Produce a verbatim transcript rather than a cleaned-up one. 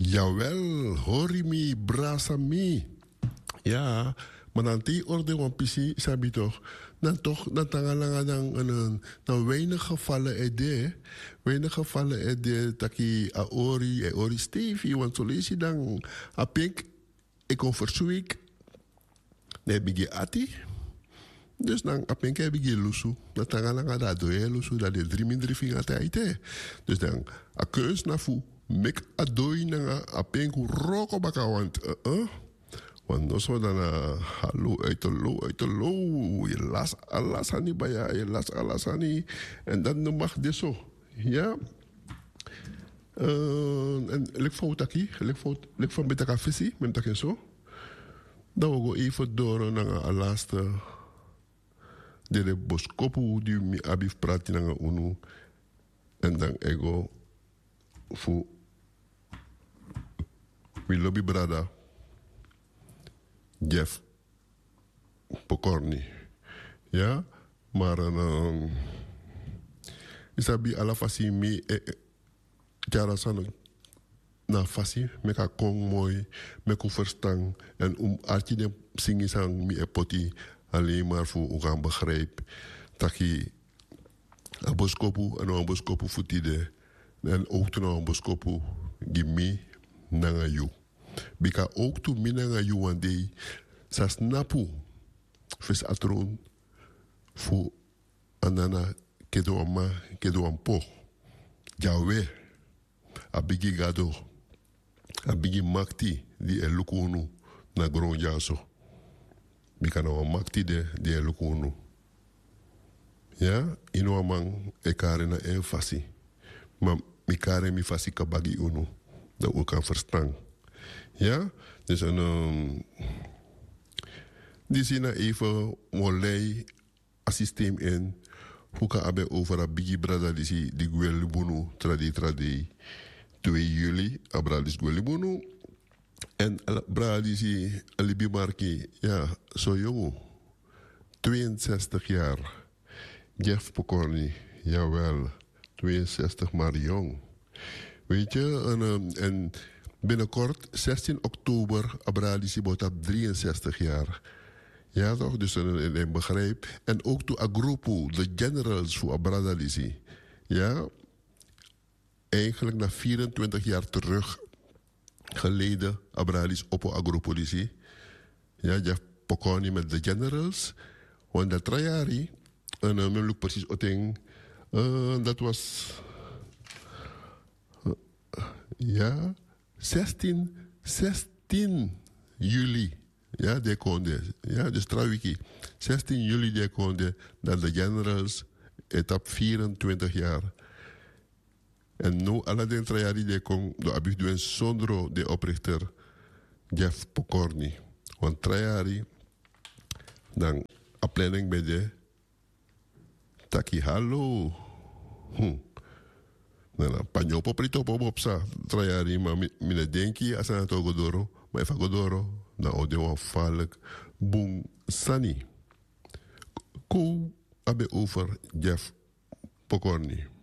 Jawel, horimi, brasami. Ja, maar dan die orde van pisi, sabi toch, dan toch, dan tangalangan ng, ano, dan weinig gevallen ede, weinig gevallen ede, taki aori, e ori Stevie, want zo lees je dan, apink, ik kon verzoek, ne bigi ati, dus dan apink heb ik lusu, dan tangalangan da doe lusu, dat de drie minder vinger te dus dan, a keus na fu, mek a dooi na apink roko baka, want, uh, uh, want no so dan hallo uit de lo uit de lo je las alasani baya je las alasani en dan no mag dit zo ja uh, en ik fout aquí ik fout ik van beta kafisi met dat zo dan we go even door naar de laatste de de boskopu die mi abif prati naar unu en dan ego fu we lobby brada Jeff Pokorny. Ja, maar um, isabi ala fasi mi e, e, jara sana na fasi meka kong mooi meku verstaan en um arti de singi sang mi e poti alleen maar voor u gaan begrijp taki a boskopu en a boskopu futide en ook toen a boskopu gimi nanga you. Bika ook tu minanga you one day sa snapu fes atron fu anana kedo ama kedo ampo jawe abigi gado abigi makti di elukunu na gron jaso bika na makti de di elukunu ya ino amang ekare na enfasi ma mi kare mi fasi kabagi unu dat we kan verstaan. Ja, dus een um, die zien nou even molei een systeem in hoe kan abe over een bigi brada die zie die gweli bunu tradi tradi twee juli abra dis gweli bunu en brada die zie alibi marki ja zo jong tweeënzestig jaar Jeff Pokorny jawel tweeënzestig maar jong weet je en, en binnenkort, zestien oktober, Abradisi wordt op drieënzestig jaar. Ja toch, dus een, een begrijp. En ook to Agrupo, de generals voor Abradisi. Ja, eigenlijk na vierentwintig jaar terug geleden, Abradis op Agrupolisi. Ja, Jeff Pokorny met de generals. Want dat trajari, en uh, men precies oting, uh, dat was, uh, ja... zestien, zestien juli, ja, de konde, ja, dus trouwens, zestien juli de konde, dat de generals, etap vierentwintig jaar. En nu, alle den trajari de kon, do abif doen Sondro, de oprichter, Jeff Pokorny. Want trajari, dan, a planning bij de, taki, hallo, hm. Nana, panyo po prito po bopsa trayari ma mine denki asana to godoro ma ifa godoro na ode wan falek bung sani ko abe over Jeff Pokorny.